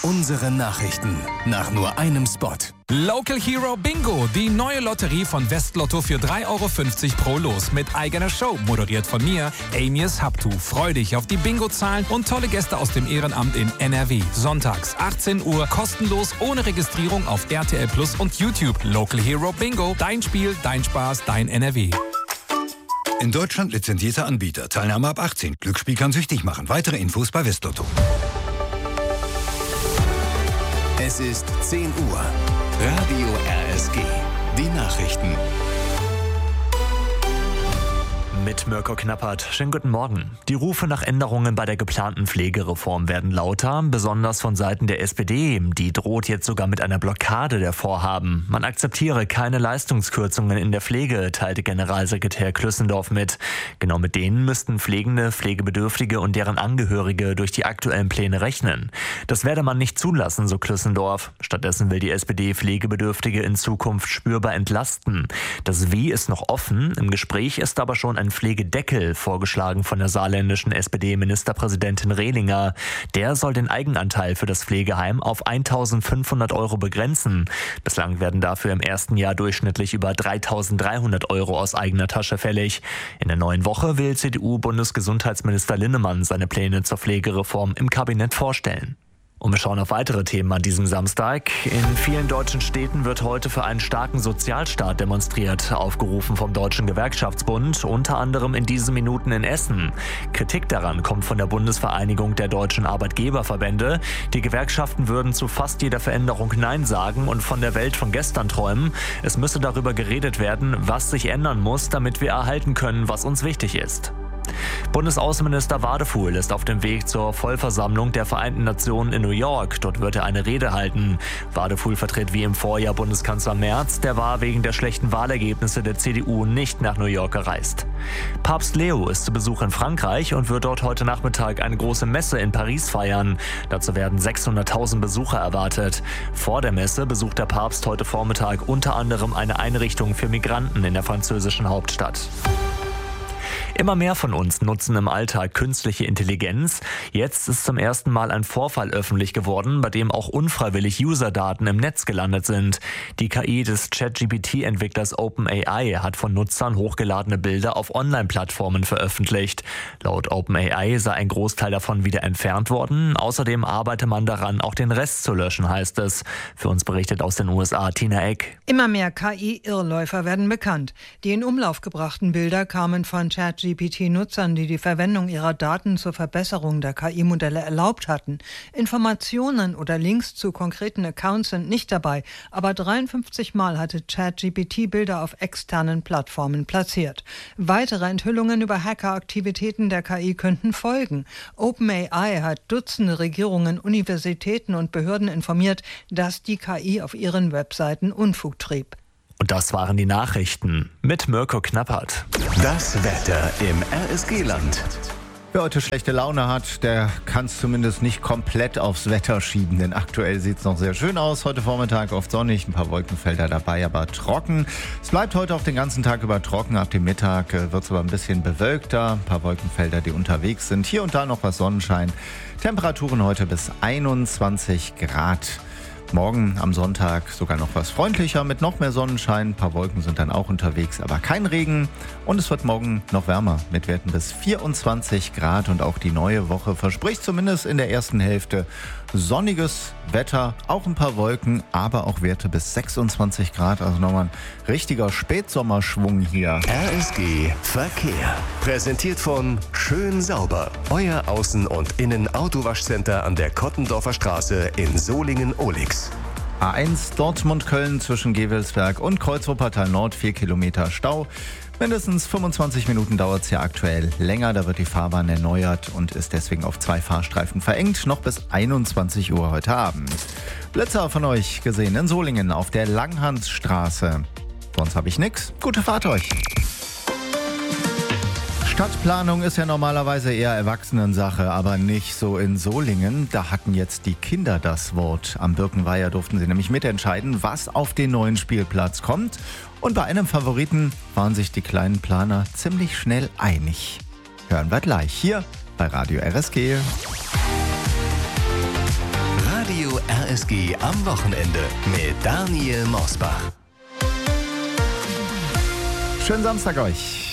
Unsere Nachrichten nach nur einem Spot. Local Hero Bingo, die neue Lotterie von Westlotto für 3,50 € pro Los mit eigener Show, moderiert von mir, Amias Haptu. Freu dich auf die Bingo-Zahlen und tolle Gäste aus dem Ehrenamt in NRW. Sonntags 18 Uhr, kostenlos, ohne Registrierung auf RTL Plus und YouTube. Local Hero Bingo, dein Spiel, dein Spaß, dein NRW. In Deutschland lizenzierter Anbieter. Teilnahme ab 18. Glücksspiel kann süchtig machen. Weitere Infos bei Westlotto. Es ist 10 Uhr. Radio RSG. Die Nachrichten. Mit Mirko Knappert. Schönen guten Morgen. Die Rufe nach Änderungen bei der geplanten Pflegereform werden lauter, besonders von Seiten der SPD. Die droht jetzt sogar mit einer Blockade der Vorhaben. Man akzeptiere keine Leistungskürzungen in der Pflege, teilte Generalsekretär Klüssendorf mit. Genau mit denen müssten Pflegende, Pflegebedürftige und deren Angehörige durch die aktuellen Pläne rechnen. Das werde man nicht zulassen, so Klüssendorf. Stattdessen will die SPD Pflegebedürftige in Zukunft spürbar entlasten. Das Wie ist noch offen. Im Gespräch ist aber schon ein Pflegedeckel vorgeschlagen von der saarländischen SPD-Ministerpräsidentin Rehlinger. Der soll den Eigenanteil für das Pflegeheim auf 1.500 € begrenzen. Bislang werden dafür im ersten Jahr durchschnittlich über 3.300 € aus eigener Tasche fällig. In der neuen Woche will CDU-Bundesgesundheitsminister Linnemann seine Pläne zur Pflegereform im Kabinett vorstellen. Und wir schauen auf weitere Themen an diesem Samstag. In vielen deutschen Städten wird heute für einen starken Sozialstaat demonstriert, aufgerufen vom Deutschen Gewerkschaftsbund, unter anderem in diesen Minuten in Essen. Kritik daran kommt von der Bundesvereinigung der deutschen Arbeitgeberverbände. Die Gewerkschaften würden zu fast jeder Veränderung Nein sagen und von der Welt von gestern träumen. Es müsse darüber geredet werden, was sich ändern muss, damit wir erhalten können, was uns wichtig ist. Bundesaußenminister Wadefuhl ist auf dem Weg zur Vollversammlung der Vereinten Nationen in New York. Dort wird er eine Rede halten. Wadefuhl vertritt wie im Vorjahr Bundeskanzler Merz. Der war wegen der schlechten Wahlergebnisse der CDU nicht nach New York gereist. Papst Leo ist zu Besuch in Frankreich und wird dort heute Nachmittag eine große Messe in Paris feiern. Dazu werden 600.000 Besucher erwartet. Vor der Messe besucht der Papst heute Vormittag unter anderem eine Einrichtung für Migranten in der französischen Hauptstadt. Immer mehr von uns nutzen im Alltag künstliche Intelligenz. Jetzt ist zum ersten Mal ein Vorfall öffentlich geworden, bei dem auch unfreiwillig Userdaten im Netz gelandet sind. Die KI des ChatGPT-Entwicklers OpenAI hat von Nutzern hochgeladene Bilder auf Online-Plattformen veröffentlicht. Laut OpenAI sei ein Großteil davon wieder entfernt worden. Außerdem arbeite man daran, auch den Rest zu löschen, heißt es. Für uns berichtet aus den USA Tina Eck. Immer mehr KI-Irrläufer werden bekannt. Die in Umlauf gebrachten Bilder kamen von ChatGPT-Nutzern, die die Verwendung ihrer Daten zur Verbesserung der KI-Modelle erlaubt hatten. Informationen oder Links zu konkreten Accounts sind nicht dabei, aber 53 Mal hatte ChatGPT Bilder auf externen Plattformen platziert. Weitere Enthüllungen über Hackeraktivitäten der KI könnten folgen. OpenAI hat Dutzende Regierungen, Universitäten und Behörden informiert, dass die KI auf ihren Webseiten Unfug trieb. Und das waren die Nachrichten mit Mirko Knappert. Das Wetter im RSG-Land. Wer heute schlechte Laune hat, der kann es zumindest nicht komplett aufs Wetter schieben, denn aktuell sieht es noch sehr schön aus. Heute Vormittag oft sonnig, ein paar Wolkenfelder dabei, aber trocken. Es bleibt heute auch den ganzen Tag über trocken. Ab dem Mittag wird es aber ein bisschen bewölkter, ein paar Wolkenfelder, die unterwegs sind. Hier und da noch was Sonnenschein. Temperaturen heute bis 21 Grad. Morgen am Sonntag sogar noch was freundlicher mit noch mehr Sonnenschein. Ein paar Wolken sind dann auch unterwegs, aber kein Regen. Und es wird morgen noch wärmer mit Werten bis 24 Grad. Und auch die neue Woche verspricht zumindest in der ersten Hälfte sonniges Wetter. Auch ein paar Wolken, aber auch Werte bis 26 Grad. Also nochmal ein richtiger Spätsommerschwung hier. RSG Verkehr. Präsentiert von Schön Sauber. Euer Außen- und Innen-Autowaschcenter an der Kottendorfer Straße in Solingen-Ohlix. A1 Dortmund-Köln zwischen Gevelsberg und Kreuz-Wuppertal Nord 4 Kilometer Stau. Mindestens 25 Minuten dauert es ja aktuell länger. Da wird die Fahrbahn erneuert und ist deswegen auf 2 Fahrstreifen verengt. Noch bis 21 Uhr heute Abend. Blitzer von euch gesehen in Solingen auf der Langhansstraße. Sonst habe ich nichts. Gute Fahrt euch. Stadtplanung ist ja normalerweise eher Erwachsenensache, aber nicht so in Solingen. Da hatten jetzt die Kinder das Wort. Am Birkenweiher durften sie nämlich mitentscheiden, was auf den neuen Spielplatz kommt. Und bei einem Favoriten waren sich die kleinen Planer ziemlich schnell einig. Hören wir gleich hier bei Radio RSG. Radio RSG am Wochenende mit Daniel Mosbach. Schönen Samstag euch.